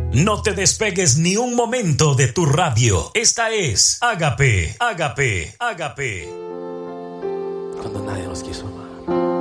No te despegues ni un momento de tu radio. Esta es Ágape, Ágape, Ágape. Cuando nadie nos quiso amar.